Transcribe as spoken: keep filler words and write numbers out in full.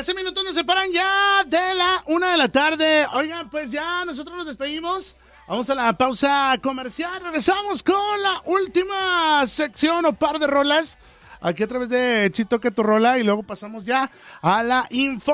Hace minutos nos separan ya de la una de la tarde. Oigan, pues ya nosotros nos despedimos. Vamos a la pausa comercial. Regresamos con la última sección o par de rolas aquí a través de Chito que tu rola y luego pasamos ya a la info.